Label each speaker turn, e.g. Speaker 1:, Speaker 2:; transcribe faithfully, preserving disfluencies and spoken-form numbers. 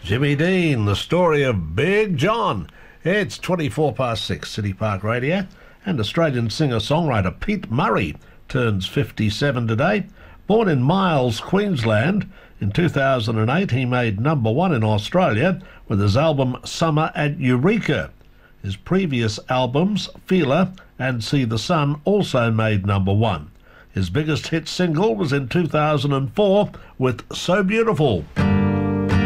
Speaker 1: Jimmy Dean, the story of Big John. It's twenty-four past six, City Park Radio, and Australian singer-songwriter Pete Murray turns fifty-seven today. Born in Miles, Queensland, in two thousand eight he made number one in Australia with his album Summer at Eureka. His previous albums, Feeler and See the Sun, also made number one. His biggest hit single was in two thousand four with So Beautiful.